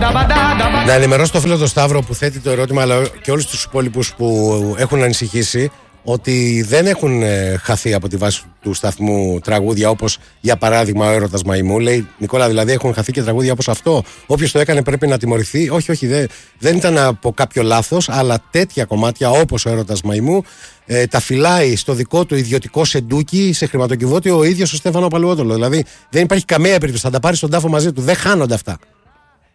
Να ενημερώσω το φίλο τον Σταύρο που θέτει το ερώτημα, αλλά και όλους τους υπόλοιπους που έχουν ανησυχήσει, ότι δεν έχουν χαθεί από τη βάση του σταθμού τραγούδια όπως για παράδειγμα ο Έρωτας Μαϊμού. Λέει Νικόλα, δηλαδή έχουν χαθεί και τραγούδια όπως αυτό. Όποιος το έκανε πρέπει να τιμωρηθεί. Όχι, δεν ήταν από κάποιο λάθος, αλλά τέτοια κομμάτια όπως ο Έρωτας Μαϊμού τα φυλάει στο δικό του ιδιωτικό σεντούκι σε χρηματοκιβώτιο ο ίδιος ο Στέφανο Παλαιότολο. Δηλαδή δεν υπάρχει καμία περίπτωση. Θα τα πάρει στον τάφο μαζί του. Δεν χάνονται αυτά.